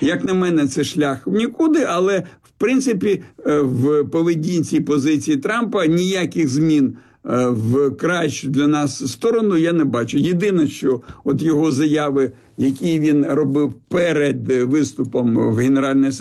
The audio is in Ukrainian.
Як на мене, це шлях в нікуди, але, в принципі, в поведінці позиції Трампа ніяких змін в кращу для нас сторону я не бачу. Єдине, що от його заяви, які він робив перед виступом в Генеральній